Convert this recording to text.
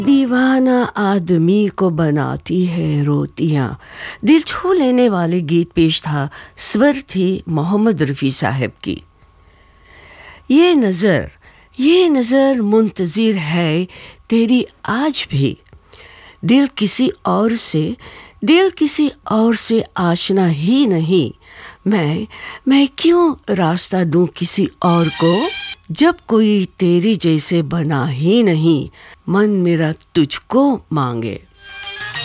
दीवाना आदमी को बनाती है रोतियां। दिल छू लेने वाले गीत पेश था। स्वर थी मोहम्मद रफ़ी साहब की। ये नज़र मुंतज़िर है तेरी आज भी। दिल किसी और से आशना ही नहीं। मैं क्यों रास्ता दूं किसी और को, जब कोई तेरी जैसे बना ही नहीं। मन मेरा तुझको मांगे।